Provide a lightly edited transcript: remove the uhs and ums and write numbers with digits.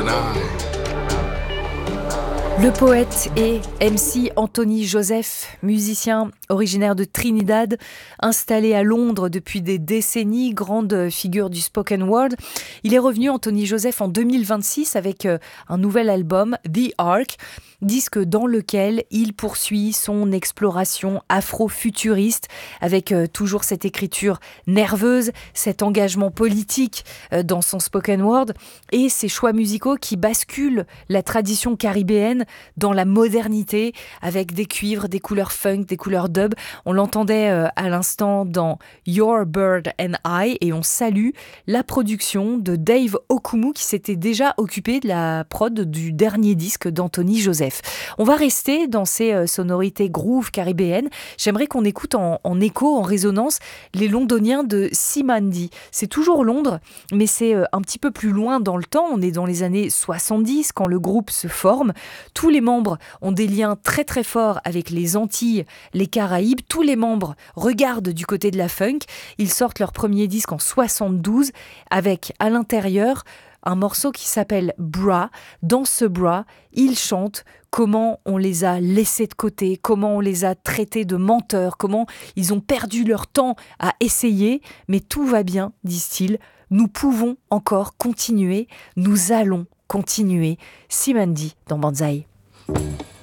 Le poète et MC Anthony Joseph, musicien originaire de Trinidad, installé à Londres depuis des décennies, grande figure du spoken word. Il est revenu, Anthony Joseph, en 2026 avec un nouvel album, The Ark, disque dans lequel il poursuit son exploration afro-futuriste avec toujours cette écriture nerveuse, cet engagement politique dans son spoken word et ses choix musicaux qui basculent la tradition caribéenne dans la modernité avec des cuivres, des couleurs funk, des couleurs dub. On l'entendait à l'instant dans Your Bird and I et on salue la production de Dave Okumu qui s'était déjà occupé de la prod du dernier disque d'Anthony Joseph. On va rester dans ces sonorités groove caribéennes. J'aimerais qu'on écoute en écho, en résonance, les Londoniens de Simandi. C'est toujours Londres, mais c'est un petit peu plus loin dans le temps. On est dans les années 70 quand le groupe se forme. Tous les membres ont des liens très très forts avec les Antilles, les Caraïbes. Tous les membres regardent du côté de la funk. Ils sortent leur premier disque en 72 avec à l'intérieur un morceau qui s'appelle Bra. Dans ce Bra, ils chantent comment on les a laissés de côté, comment on les a traités de menteurs, comment ils ont perdu leur temps à essayer. Mais tout va bien, disent-ils. Nous pouvons encore continuer. Nous allons continuer. Simandi dans Banzai.